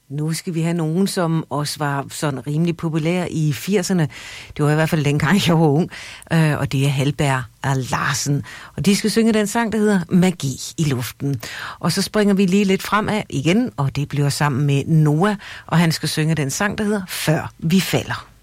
Nu skal vi have nogen, som også var sådan rimelig populær i 80'erne. Det var i hvert fald dengang, jeg var ung. Og det er Hallberg og Larsen. Og de skal synge den sang, der hedder Magi i luften. Og så springer vi lige lidt fremad igen, og det bliver sammen med Noah. Og han skal synge den sang, der hedder Før vi falder.